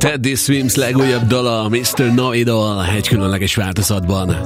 Teddy Swims legújabb dala, Mr. Know-It-All, egy különleges változatban.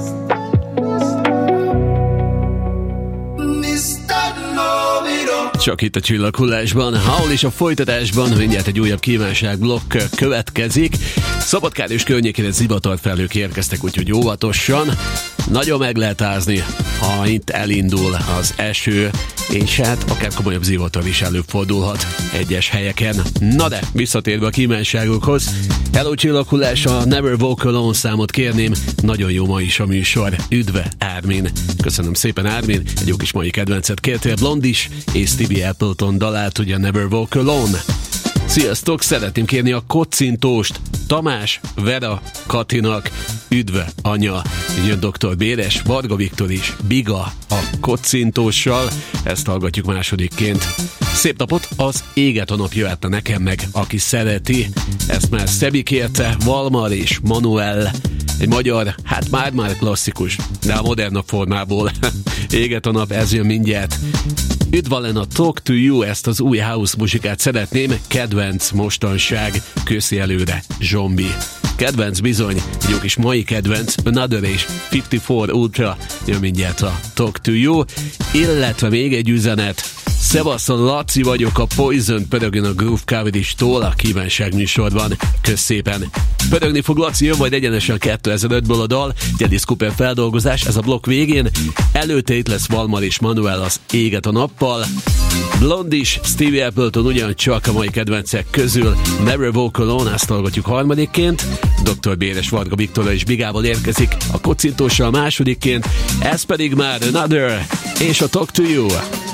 Csak itt a Csillaghullásban, ahol is a folytatásban mindjárt egy újabb kívánságblokk következik. Szabadkán és környékére zivatarfelhők érkeztek, úgyhogy óvatosan. Nagyon meg lehet ázni, ha itt elindul az eső, és hát akár komolyabb zivatar is előfordulhat egyes helyeken. Na de, visszatérve a kívánságokhoz, Hello Csillaghullás, a Never Walk Alone számot kérném, nagyon jó ma is a műsor. Üdve, Ármin! Köszönöm szépen, Ármin, egy jó kis mai kedvencet kértél, Blondis és Stevie Appleton dalát, ugye Never Walk Alone. Sziasztok, szeretném kérni a kocintóst Tamás, Vera, Katinak, üdve, anya, jön Dr. Béres, Varga Viktor is, Biga a kocintóssal, ezt hallgatjuk másodikként. Szép napot, az Éget a nap jöhetne nekem meg, aki szereti, ezt már Szebi kérte, Valmar és Manuel, egy magyar, hát már klasszikus, de a modernabb formából. Éget a nap, ez jön mindjárt. Üdvalen a Talk to You, ezt az új house muzsikát szeretném, kedvenc mostanság, köszi előre, Zsombi. Kedvenc bizony, jó kis mai kedvenc, Another és 54 Ultra, jön mindjárt a Talk to You, illetve még egy üzenet, Szevaszon, Laci vagyok, a Poison pörögön a Groove Cavity-tól a kívánság műsorban. Kösz szépen! Pörögni fog Laci, jön majd egyenesen 2005-ből a dal, Alice Cooper feldolgozás, ez a blokk végén. Előtte itt lesz Valmar és Manuel, az Éget a nappal. Blondis, Stevie Appleton ugyancsak a mai kedvencek közül, Never Walk Alone, ezt hallgatjuk harmadikként. Dr. Béres, Varga Viktorra és Bigával érkezik a kocintóssal másodikként, ez pedig már Another és a Talk to You.